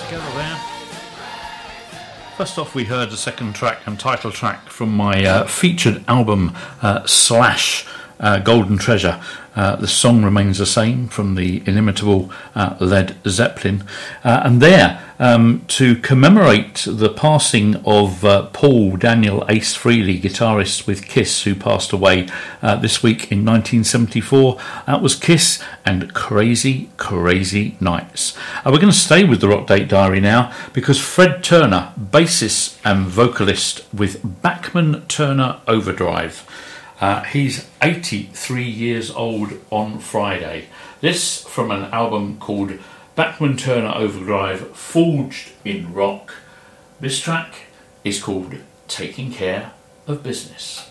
together there. First off, we heard the second track and title track from my featured album Slash Golden Treasure. The song remains the same, from the inimitable Led Zeppelin. And there, to commemorate the passing of Paul Daniel Ace Frehley, guitarist with Kiss, who passed away this week in 1974, that was Kiss and Crazy, Crazy Nights. We're going to stay with the Rock Date Diary now, because Fred Turner, bassist and vocalist with Bachman Turner Overdrive, he's 83 years old on Friday. This from an album called Bachman Turner Overdrive, Forged in Rock. This track is called Taking Care of Business.